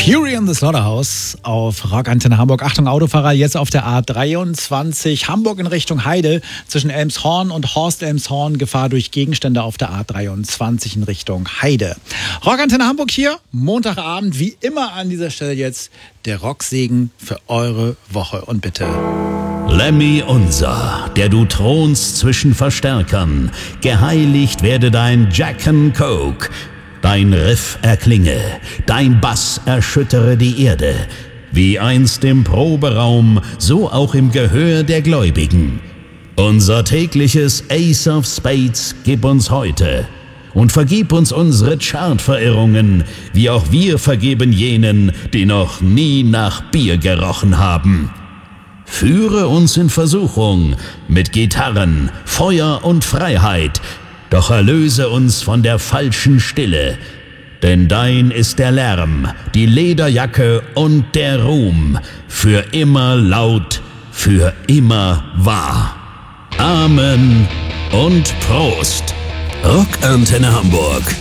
Fury in the Slaughterhouse auf Rockantenne Hamburg. Achtung, Autofahrer, jetzt auf der A23 Hamburg in Richtung Heide zwischen Elmshorn und Horst-Elmshorn. Gefahr durch Gegenstände auf der A23 in Richtung Heide. Rockantenne Hamburg hier, Montagabend, wie immer an dieser Stelle jetzt der Rocksegen für eure Woche. Und bitte... Lemmy unser, der du thronst zwischen Verstärkern, geheiligt werde dein Jack and Coke. Dein Riff erklinge, dein Bass erschüttere die Erde. Wie einst im Proberaum, so auch im Gehör der Gläubigen. Unser tägliches Ace of Spades gib uns heute. Und vergib uns unsere Chartverirrungen, wie auch wir vergeben jenen, die noch nie nach Bier gerochen haben. Führe uns in Versuchung mit Gitarren, Feuer und Freiheit, doch erlöse uns von der falschen Stille, denn dein ist der Lärm, die Lederjacke und der Ruhm, für immer laut, für immer wahr. Amen und Prost. Rockantenne Hamburg.